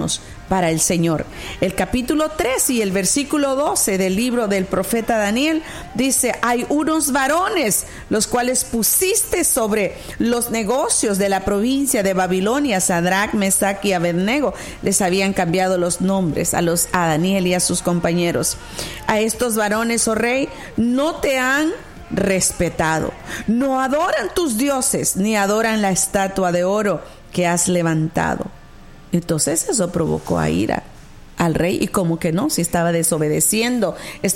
separarnos para el Señor. El capítulo 3 y el versículo 12 del libro del profeta Daniel dice: hay unos varones los cuales pusiste sobre los negocios de la provincia de Babilonia, Sadrach, Mesach y Abednego. Les habían cambiado los nombres a Daniel y a sus compañeros. A estos varones, oh rey, no te han respetado, no adoran tus dioses, ni adoran la estatua de oro que has levantado. Entonces eso provocó a ira al rey, y como que no, si estaban desobedeciendo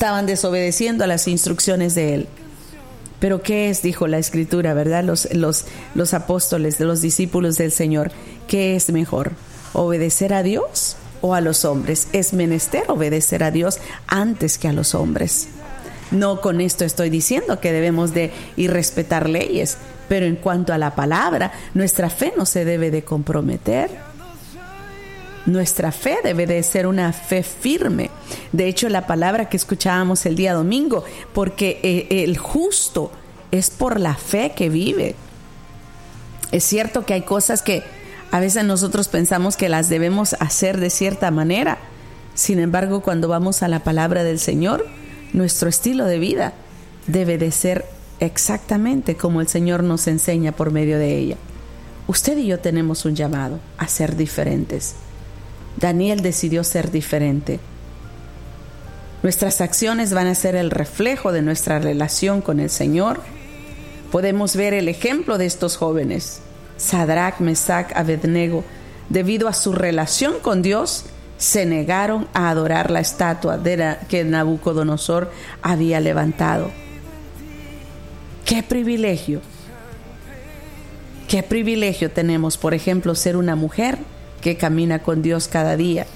a las instrucciones de él. Pero ¿qué es? Dijo la Escritura, ¿verdad? Los apóstoles, de los discípulos del Señor, ¿qué es mejor? ¿Obedecer a Dios o a los hombres? Es menester obedecer a Dios antes que a los hombres. No con esto estoy diciendo que debemos de irrespetar leyes, pero en cuanto a la palabra, nuestra fe no se debe de comprometer. Nuestra fe debe de ser una fe firme. De hecho, la palabra que escuchábamos el día domingo, porque el justo es por la fe que vive. Es cierto que hay cosas que a veces nosotros pensamos que las debemos hacer de cierta manera. Sin embargo, cuando vamos a la palabra del Señor, nuestro estilo de vida debe de ser exactamente como el Señor nos enseña por medio de ella. Usted y yo tenemos un llamado a ser diferentes. Daniel decidió ser diferente. Nuestras acciones van a ser el reflejo de nuestra relación con el Señor. Podemos ver el ejemplo de estos jóvenes, Sadrach, Mesach, Abednego. Debido a su relación con Dios, se negaron a adorar la estatua que Nabucodonosor había levantado. ¡Qué privilegio! ¡Qué privilegio tenemos, por ejemplo, ser una mujer que camina con Dios cada día!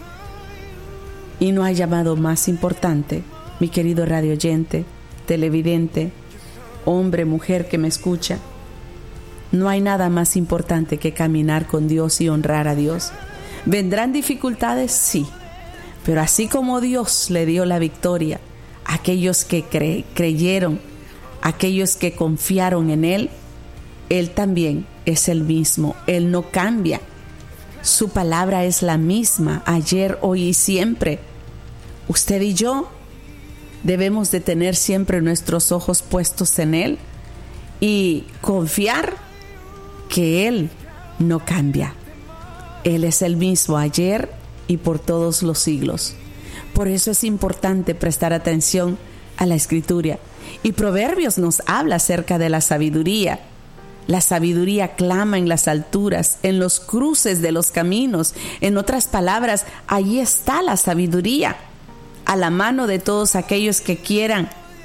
Y no hay llamado más importante, mi querido radio oyente, televidente, hombre, mujer que me escucha. No hay nada más importante que caminar con Dios y honrar a Dios. ¿Vendrán dificultades? Sí, pero así como Dios le dio la victoria a aquellos que creyeron, aquellos que confiaron en Él, Él también es el mismo. Él no cambia. Su palabra es la misma, ayer, hoy y siempre. Usted y yo debemos de tener siempre nuestros ojos puestos en Él y confiar que Él no cambia. Él es el mismo ayer y por todos los siglos. Por eso es importante prestar atención a la Escritura. Y Proverbios nos habla acerca de la sabiduría. La sabiduría clama en las alturas, en los cruces de los caminos. En otras palabras, allí está la sabiduría, a la mano de todos aquellos que quieran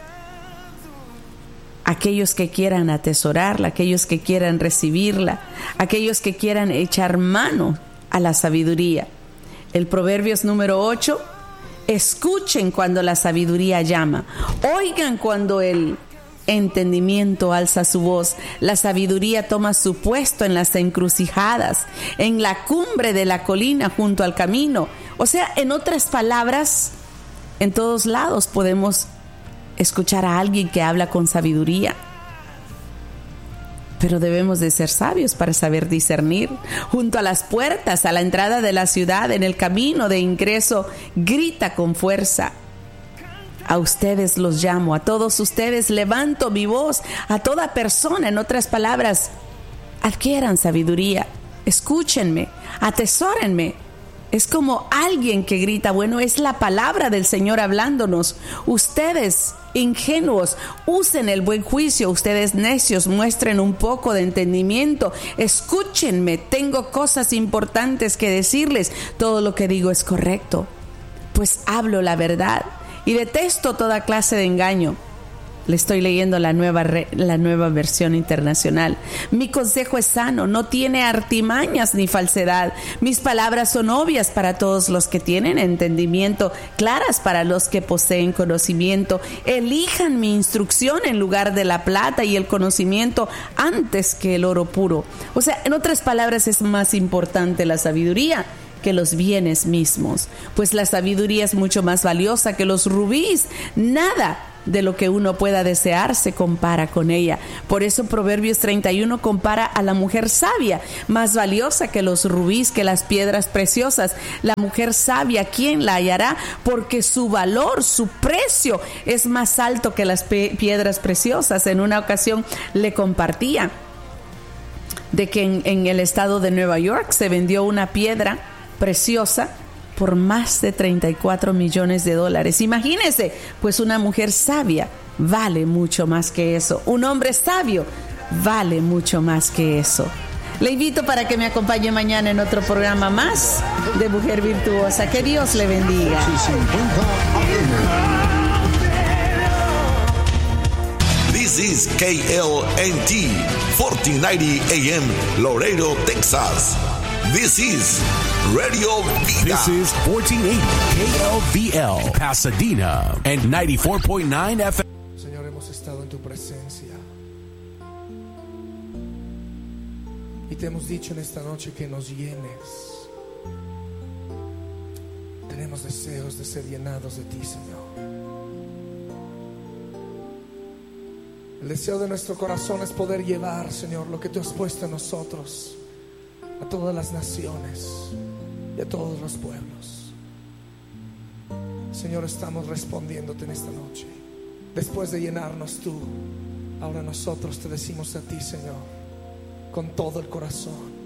atesorarla, aquellos que quieran recibirla, aquellos que quieran echar mano a la sabiduría. El Proverbios número 8: escuchen cuando la sabiduría llama, oigan cuando el entendimiento alza su voz. La sabiduría toma su puesto en las encrucijadas, en la cumbre de la colina junto al camino. O sea, en otras palabras, en todos lados podemos escuchar a alguien que habla con sabiduría. Pero debemos de ser sabios para saber discernir. Junto a las puertas, a la entrada de la ciudad, en el camino de ingreso, grita con fuerza. A ustedes los llamo, a todos ustedes levanto mi voz, a toda persona. En otras palabras, adquieran sabiduría, escúchenme, atesórenme. Es como alguien que grita. Bueno, es la palabra del Señor hablándonos. Ustedes, ingenuos, usen el buen juicio. Ustedes, necios, muestren un poco de entendimiento. Escúchenme, tengo cosas importantes que decirles. Todo lo que digo es correcto, pues hablo la verdad y detesto toda clase de engaño. Le estoy leyendo la nueva versión internacional. Mi consejo es sano, no tiene artimañas ni falsedad. Mis palabras son obvias para todos los que tienen entendimiento, claras para los que poseen conocimiento. Elijan mi instrucción en lugar de la plata y el conocimiento antes que el oro puro. O sea, en otras palabras, es más importante la sabiduría que los bienes mismos, pues la sabiduría es mucho más valiosa que los rubíes. Nada de lo que uno pueda desear se compara con ella. Por eso Proverbios 31 compara a la mujer sabia, más valiosa que los rubíes, que las piedras preciosas. La mujer sabia, ¿quién la hallará? Porque su valor, su precio es más alto que las piedras preciosas. En una ocasión le compartía de que en el estado de Nueva York se vendió una piedra preciosa por más de $34 millones. Imagínense, pues una mujer sabia vale mucho más que eso. Un hombre sabio vale mucho más que eso. Le invito para que me acompañe mañana en otro programa más de Mujer Virtuosa. Que Dios le bendiga. This is KLNT 1490 AM Laredo, Texas. This is Radio Vida. This is 1480 KLVL Pasadena and 94.9 FM. Señor, hemos estado en tu presencia y te hemos dicho en esta noche que nos llenes. Tenemos deseos de ser llenados de ti, Señor. El deseo de nuestro corazón es poder llevar, Señor, lo que tú has puesto en nosotros a todas las naciones y a todos los pueblos. Señor, estamos respondiéndote en esta noche. Después de llenarnos tú, ahora nosotros te decimos a ti, Señor, con todo el corazón: